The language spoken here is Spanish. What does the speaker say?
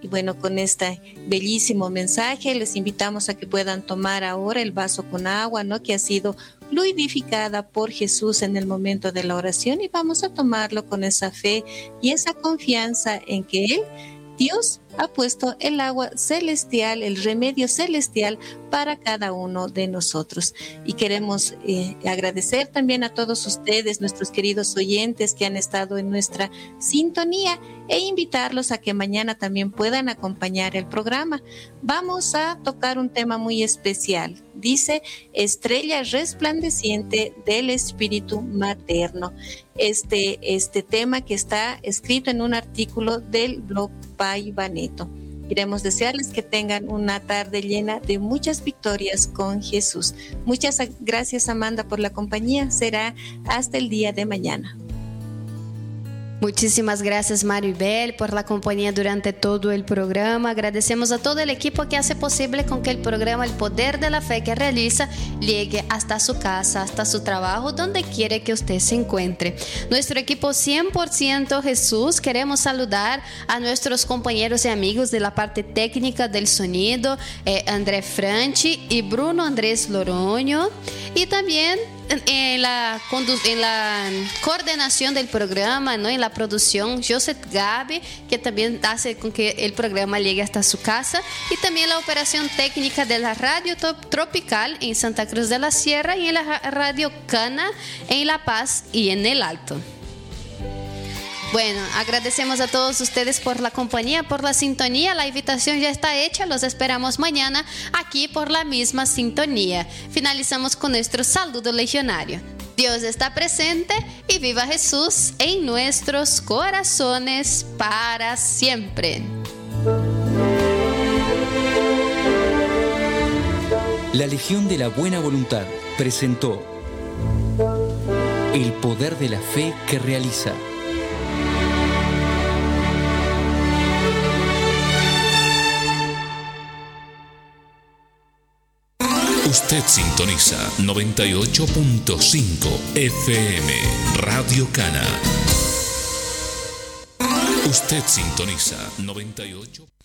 bueno, con este bellísimo mensaje les invitamos a que puedan tomar ahora el vaso con agua, ¿no? Que ha sido fluidificada por Jesús en el momento de la oración, y vamos a tomarlo con esa fe y esa confianza en que Él, Dios, ha puesto el agua celestial, el remedio celestial para cada uno de nosotros. Y queremos agradecer también a todos ustedes, nuestros queridos oyentes que han estado en nuestra sintonía, e invitarlos a que mañana también puedan acompañar el programa. Vamos a tocar un tema muy especial. Dice estrella resplandeciente del espíritu materno. Este tema que está escrito en un artículo del blog Pai Baneto. Queremos desearles que tengan una tarde llena de muchas victorias con Jesús. Muchas gracias, Amanda, por la compañía. Será hasta el día de mañana. Muchísimas gracias, Maribel, por la compañía durante todo el programa. Agradecemos a todo el equipo que hace posible con que el programa El Poder de la Fe que realiza llegue hasta su casa, hasta su trabajo, donde quiere que usted se encuentre. Nuestro equipo 100% Jesús, queremos saludar a nuestros compañeros y amigos de la parte técnica del sonido, André Franchi y Bruno Andrés Loroño, y también en la coordinación del programa, ¿no? En la producción, Joseph Gabi, que también hace con que el programa llegue hasta su casa, y también la operación técnica de la Radio Tropical en Santa Cruz de la Sierra y en la Radio Cana en La Paz y en El Alto. Bueno, agradecemos a todos ustedes por la compañía, por la sintonía. La invitación ya está hecha. Los esperamos mañana aquí por la misma sintonía. Finalizamos con nuestro saludo legionario. Dios está presente y viva Jesús en nuestros corazones para siempre. La Legión de la Buena Voluntad presentó El Poder de la Fe que realiza. Usted sintoniza 98.5 FM Radio Cana. Usted sintoniza 98.